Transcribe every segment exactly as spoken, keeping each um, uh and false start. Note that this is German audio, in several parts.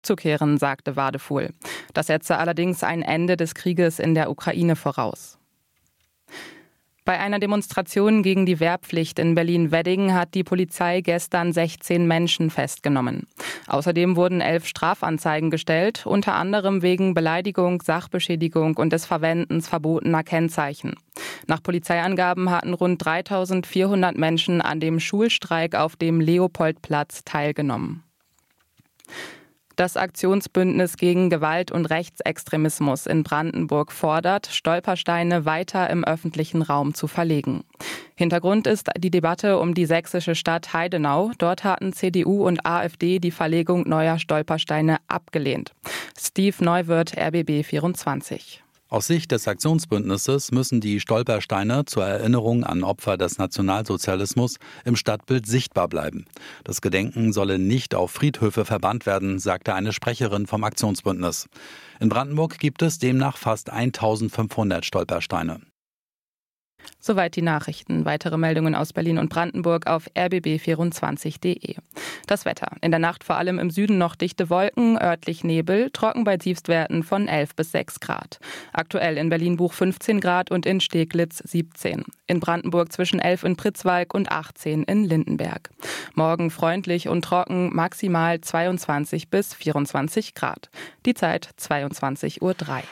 zurückzukehren, sagte Wadefuhl. Das setze allerdings ein Ende des Krieges in der Ukraine voraus. Bei einer Demonstration gegen die Wehrpflicht in Berlin-Wedding hat die Polizei gestern sechzehn Menschen festgenommen. Außerdem wurden elf Strafanzeigen gestellt, unter anderem wegen Beleidigung, Sachbeschädigung und des Verwendens verbotener Kennzeichen. Nach Polizeiangaben hatten rund dreitausendvierhundert Menschen an dem Schulstreik auf dem Leopoldplatz teilgenommen. Das Aktionsbündnis gegen Gewalt und Rechtsextremismus in Brandenburg fordert, Stolpersteine weiter im öffentlichen Raum zu verlegen. Hintergrund ist die Debatte um die sächsische Stadt Heidenau. Dort hatten C D U und AfD die Verlegung neuer Stolpersteine abgelehnt. Steve Neuwirth, R B B vierundzwanzig. Aus Sicht des Aktionsbündnisses müssen die Stolpersteine zur Erinnerung an Opfer des Nationalsozialismus im Stadtbild sichtbar bleiben. Das Gedenken solle nicht auf Friedhöfe verbannt werden, sagte eine Sprecherin vom Aktionsbündnis. In Brandenburg gibt es demnach fast eintausendfünfhundert Stolpersteine. Soweit die Nachrichten. Weitere Meldungen aus Berlin und Brandenburg auf r b b vierundzwanzig punkt de. Das Wetter. In der Nacht vor allem im Süden noch dichte Wolken, örtlich Nebel, trocken bei Tiefstwerten von elf bis sechs Grad. Aktuell in Berlin-Buch fünfzehn Grad und in Steglitz siebzehn. In Brandenburg zwischen elf in Pritzwalk und achtzehn in Lindenberg. Morgen freundlich und trocken, maximal zweiundzwanzig bis vierundzwanzig Grad. Die Zeit zweiundzwanzig Uhr drei.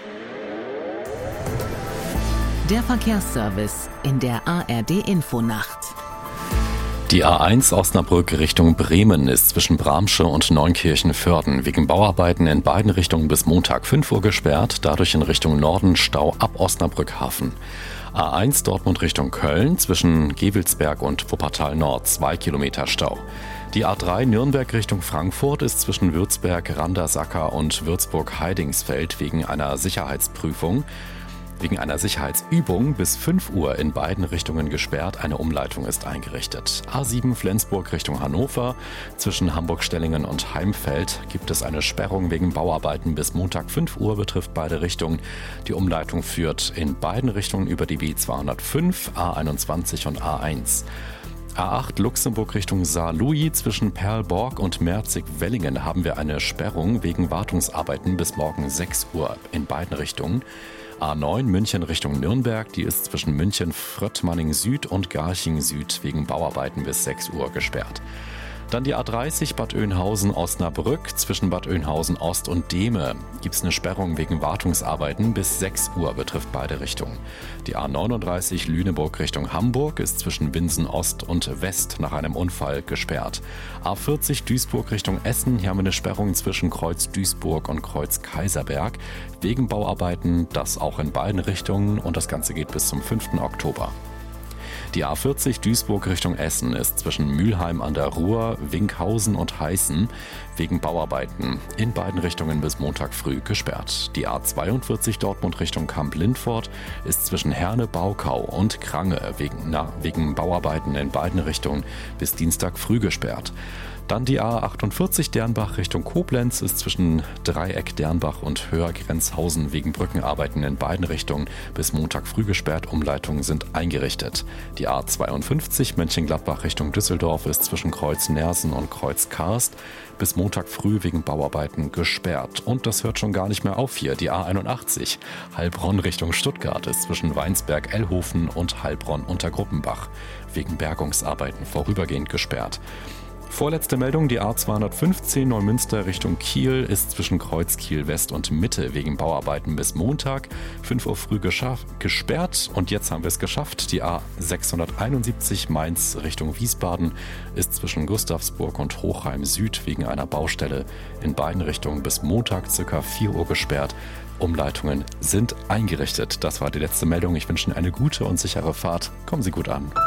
Der Verkehrsservice in der A R D-Infonacht. Die A eins Osnabrück Richtung Bremen ist zwischen Bramsche und Neunkirchen-Vörden wegen Bauarbeiten in beiden Richtungen bis Montag fünf Uhr gesperrt, dadurch in Richtung Norden Stau ab Osnabrück-Hafen. A eins Dortmund Richtung Köln zwischen Gevelsberg und Wuppertal Nord zwei Kilometer Stau. Die A drei Nürnberg Richtung Frankfurt ist zwischen Würzberg, Randersacker und Würzburg-Heidingsfeld wegen einer Sicherheitsprüfung Wegen einer Sicherheitsübung bis fünf Uhr in beiden Richtungen gesperrt. Eine Umleitung ist eingerichtet. A sieben Flensburg Richtung Hannover. Zwischen Hamburg-Stellingen und Heimfeld gibt es eine Sperrung wegen Bauarbeiten bis Montag fünf Uhr, betrifft beide Richtungen. Die Umleitung führt in beiden Richtungen über die B zweihundertfünf, A einundzwanzig und A eins. A acht Luxemburg Richtung Saarlouis zwischen Perlborg und Merzig-Wellingen haben wir eine Sperrung wegen Wartungsarbeiten bis morgen sechs Uhr in beiden Richtungen. A neun München Richtung Nürnberg, die ist zwischen München Fröttmanning Süd und Garching Süd wegen Bauarbeiten bis sechs Uhr gesperrt. Dann die A dreißig Bad Oeynhausen-Osnabrück zwischen Bad Oeynhausen-Ost und Dehme gibt es eine Sperrung wegen Wartungsarbeiten bis sechs Uhr, betrifft beide Richtungen. Die A neununddreißig Lüneburg Richtung Hamburg ist zwischen Winsen Ost und West nach einem Unfall gesperrt. A vierzig Duisburg Richtung Essen, hier haben wir eine Sperrung zwischen Kreuz Duisburg und Kreuz Kaiserberg wegen Bauarbeiten, das auch in beiden Richtungen, und das Ganze geht bis zum fünften Oktober. Die A vierzig Duisburg Richtung Essen ist zwischen Mülheim an der Ruhr, Winkhausen und Heißen wegen Bauarbeiten in beiden Richtungen bis Montag früh gesperrt. Die A zweiundvierzig Dortmund Richtung Kamp-Lindfort ist zwischen Herne, Baukau und Krange wegen, na, wegen Bauarbeiten in beiden Richtungen bis Dienstag früh gesperrt. Dann die A achtundvierzig Dernbach Richtung Koblenz ist zwischen Dreieck Dernbach und Höher-Grenzhausen wegen Brückenarbeiten in beiden Richtungen bis Montag früh gesperrt. Umleitungen sind eingerichtet. Die A zweiundfünfzig Mönchengladbach Richtung Düsseldorf ist zwischen Kreuz Nersen und Kreuz Karst bis Montag früh wegen Bauarbeiten gesperrt. Und das hört schon gar nicht mehr auf hier. Die A einundachtzig Heilbronn Richtung Stuttgart ist zwischen Weinsberg-Ellhofen und Heilbronn-Untergruppenbach wegen Bergungsarbeiten vorübergehend gesperrt. Vorletzte Meldung, die A zweihundertfünfzehn Neumünster Richtung Kiel ist zwischen Kreuz Kiel West und Mitte wegen Bauarbeiten bis Montag fünf Uhr früh geschaff, gesperrt. Und jetzt haben wir es geschafft. Die A sechshunderteinundsiebzig Mainz Richtung Wiesbaden ist zwischen Gustavsburg und Hochheim Süd wegen einer Baustelle in beiden Richtungen bis Montag ca. vier Uhr gesperrt. Umleitungen sind eingerichtet. Das war die letzte Meldung. Ich wünsche Ihnen eine gute und sichere Fahrt. Kommen Sie gut an.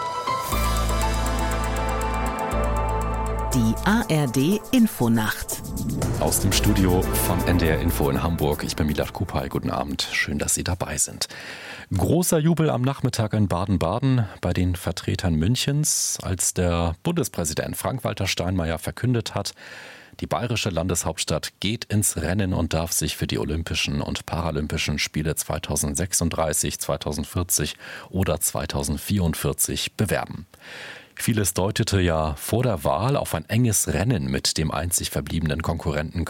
Die A R D-Infonacht. Aus dem Studio von N D R Info in Hamburg. Ich bin Milad Kupay. Guten Abend. Schön, dass Sie dabei sind. Großer Jubel am Nachmittag in Baden-Baden bei den Vertretern Münchens, als der Bundespräsident Frank-Walter Steinmeier verkündet hat, die bayerische Landeshauptstadt geht ins Rennen und darf sich für die Olympischen und Paralympischen Spiele zweitausendsechsunddreißig, zweitausendvierzig oder zweitausendvierundvierzig bewerben. Vieles deutete ja vor der Wahl auf ein enges Rennen mit dem einzig verbliebenen Konkurrenten